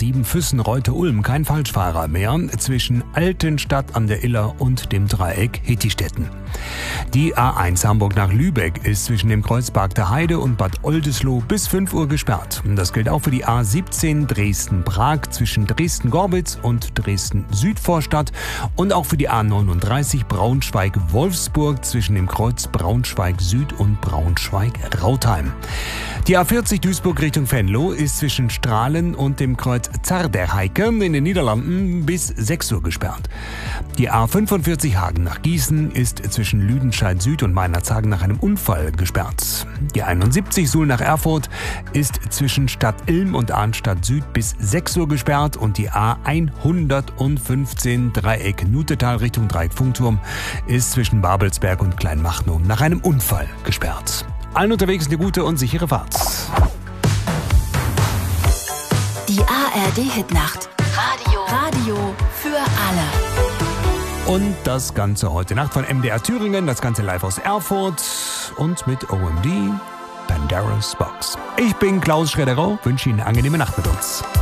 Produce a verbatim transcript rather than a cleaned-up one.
sieben Füssen-Reute-Ulm kein Falschfahrer mehr zwischen Altenstadt an der Iller und dem Dreieck Hittistetten. Die A eins Hamburg nach Lübeck ist zwischen dem Kreuz Bargter Heide und Bad Oldesloe bis fünf Uhr gesperrt. Das gilt auch für die A siebzehn Dresden-Prag zwischen Dresden-Gorbitz und Dresden-Südvorstadt und auch für die A neununddreißig Braunschweig-Wolfsburg zwischen dem Kreuz Braunschweig-Süd und Braunschweig-Rautheim. Die A vierzig Duisburg Richtung Venlo ist zwischen Strahlen und dem Kreuz Zarderheiken in den Niederlanden bis sechs Uhr gesperrt. Die A fünfundvierzig Hagen nach Gießen ist zwischen Lüdenscheid Süd und Meinerzhagen nach einem Unfall gesperrt. Die einundsiebzig Suhl nach Erfurt ist zwischen Stadt Ilm und Arnstadt Süd bis sechs Uhr gesperrt und die A hundertfünfzehn Dreieck Nutetal Richtung Dreieck Funkturm ist zwischen Babelsberg und Kleinmachnow nach einem Unfall gesperrt. Allen unterwegs eine gute und sichere Fahrt. Die A R D-Hitnacht. Radio. Radio für alle. Und das Ganze heute Nacht von M D R Thüringen, das Ganze live aus Erfurt und mit O M D Pandora's Box. Ich bin Klaus Schredero, wünsche Ihnen eine angenehme Nacht mit uns.